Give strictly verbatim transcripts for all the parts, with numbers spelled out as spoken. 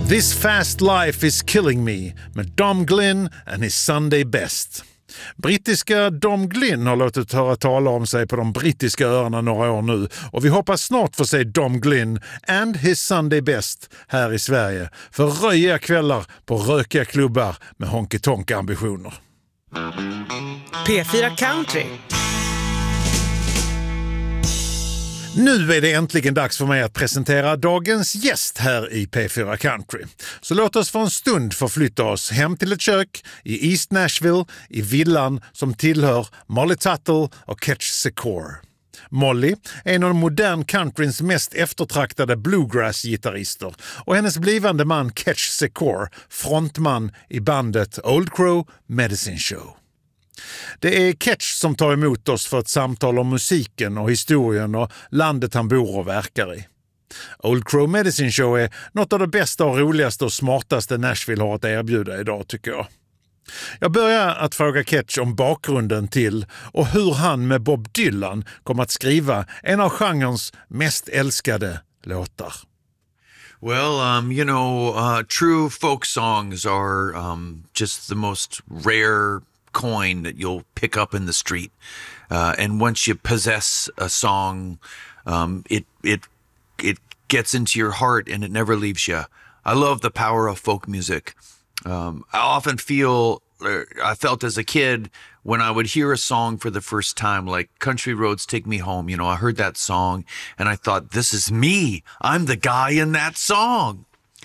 This Fast Life is Killing Me med Dom Glyn and his Sunday Best. Brittiska Dom Glyn har låtit höra tala om sig på de brittiska öarna några år nu och vi hoppas snart få se Dom Glyn and his Sunday Best här i Sverige för röjiga kvällar på rökiga klubbar med honky-tonk-ambitioner. P fyra Country. Nu är det äntligen dags för mig att presentera dagens gäst här i P fyra Country. Så låt oss för en stund förflytta oss hem till ett kök i East Nashville i villan som tillhör Molly Tuttle och Ketch Secor. Molly är en av modern countryns mest eftertraktade bluegrass-gitarrister och hennes blivande man Ketch Secor, frontman i bandet Old Crow Medicine Show. Det är Ketch som tar emot oss för ett samtal om musiken och historien och landet han bor och verkar i. Old Crow Medicine Show är något av det bästa och roligaste och smartaste Nashville har att erbjuda idag, tycker jag. Jag börjar att fråga Ketch om bakgrunden till och hur han med Bob Dylan kom att skriva en av genrens mest älskade låtar. Well, um, you know, uh, true folk songs are um, just the most rare coin that you'll pick up in the street. Uh, and once you possess a song, um, it it it gets into your heart and it never leaves you. I love the power of folk music. Um, I often feel, I felt as a kid when I would hear a song for the first time, like Country Roads Take Me Home. You know, I heard that song and I thought, this is me. I'm the guy in that song.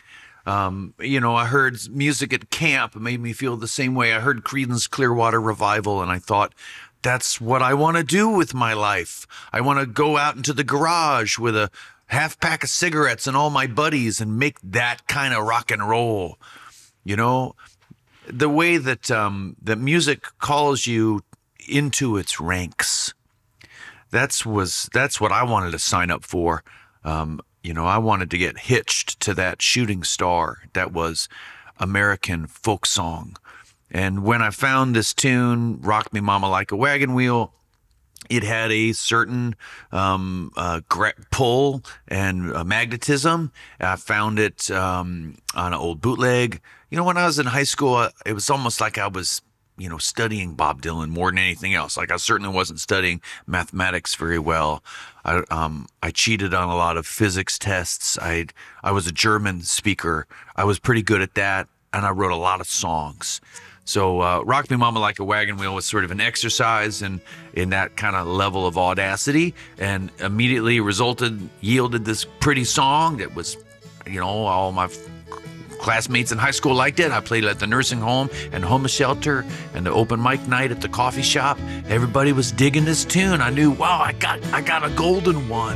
Um, you know, I heard music at camp. It made me feel the same way. I heard Creedence Clearwater Revival and I thought, that's what I want to do with my life. I want to go out into the garage with a half pack of cigarettes and all my buddies and make that kind of rock and roll. You know, the way that um, that music calls you into its ranks. That's was that's what I wanted to sign up for. Um, you know, I wanted to get hitched to that shooting star that was American folk song. And when I found this tune, Rock Me Mama Like a Wagon Wheel, it had a certain um, uh, pull and uh, magnetism. I found it um, on an old bootleg. You know, when I was in high school, it was almost like I was, you know, studying Bob Dylan more than anything else. Like I certainly wasn't studying mathematics very well. I um I cheated on a lot of physics tests. I I was a German speaker. I was pretty good at that, and I wrote a lot of songs. So uh, Rock Me Mama Like a Wagon Wheel was sort of an exercise in, in that kind of level of audacity, and immediately resulted, yielded this pretty song that was, you know, all my f- classmates in high school liked it. I played it at the nursing home and homeless shelter and the open mic night at the coffee shop. Everybody was digging this tune. I knew, wow, I got I got a golden one.